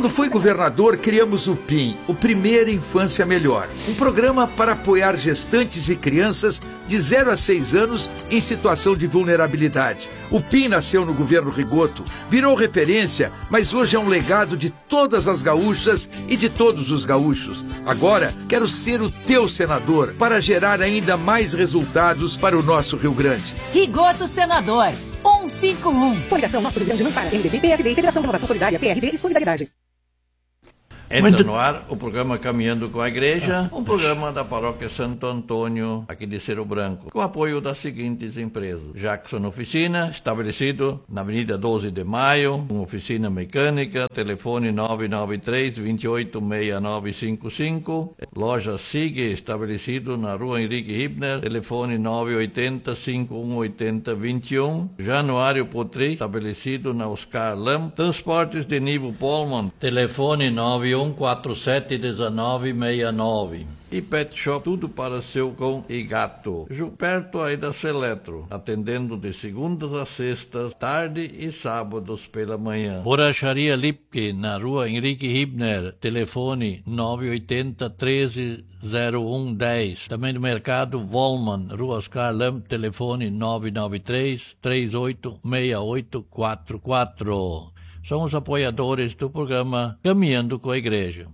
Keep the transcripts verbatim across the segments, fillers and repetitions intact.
Quando fui governador, criamos o P I M, o Primeira Infância Melhor, um programa para apoiar gestantes e crianças de zero a seis anos em situação de vulnerabilidade. O P I M nasceu no governo Rigoto, virou referência, mas hoje é um legado de todas as gaúchas e de todos os gaúchos. Agora, quero ser o teu senador para gerar ainda mais resultados para o nosso Rio Grande. Rigoto Senador, um cinco um. Coligação Nosso Rio Grande não para. M D B, P S D, Federação de Renovação Solidária, P R D e Solidariedade. Entra Muito... no ar o programa Caminhando com a Igreja, um programa da Paróquia Santo Antônio, aqui de Cerro Branco, com apoio das seguintes empresas: Jackson Oficina, estabelecido na Avenida doze de Maio, com oficina mecânica, telefone nove nove três, dois oito seis nove cinco cinco. Loja SIG, estabelecido na Rua Henrique Hibner, telefone nove oito zero, cinco um oito zero, dois um. Januário Potri, estabelecido na Oscar Lam. Transportes de Nivo Polman, telefone nove um quatro sete um nove seis nove. E Pet Shop, tudo para seu cão e gato. Perto aí da Seletro, atendendo de segundas a sextas, tarde e sábados pela manhã. Borracharia Lipke, na Rua Henrique Hibner, telefone nove oito zero, treze zero um um zero. Também no Mercado Volman, Rua Oscar Lam, telefone nove nove três, três oito seis oito quatro quatro. São os apoiadores do programa Caminhando com a Igreja.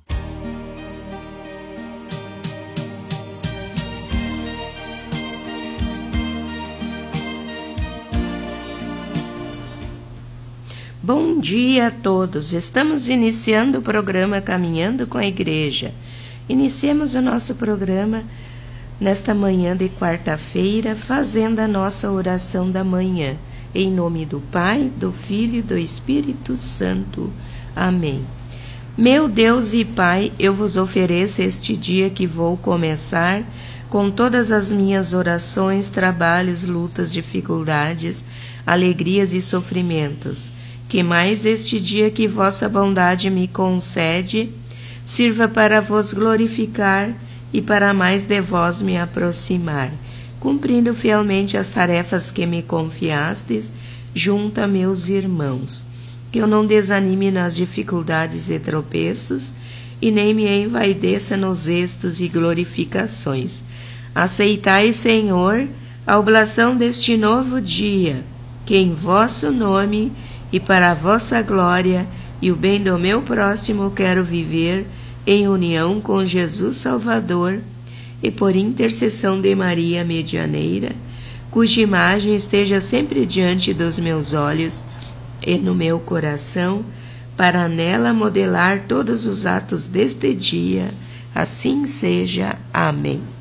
Bom dia a todos. Estamos iniciando o programa Caminhando com a Igreja. Iniciemos o nosso programa nesta manhã de quarta-feira, fazendo a nossa oração da manhã. Em nome do Pai, do Filho e do Espírito Santo. Amém. Meu Deus e Pai, eu vos ofereço este dia que vou começar com todas as minhas orações, trabalhos, lutas, dificuldades, alegrias e sofrimentos. Que mais este dia que vossa bondade me concede sirva para vos glorificar e para mais de vós me aproximar, cumprindo fielmente as tarefas que me confiastes junto a meus irmãos. Que eu não desanime nas dificuldades e tropeços, e nem me envaideça nos êxtos e glorificações. Aceitai, Senhor, a oblação deste novo dia, que em vosso nome e para a vossa glória e o bem do meu próximo quero viver em união com Jesus Salvador, e por intercessão de Maria Medianeira, cuja imagem esteja sempre diante dos meus olhos e no meu coração, para nela modelar todos os atos deste dia. Assim seja. Amém.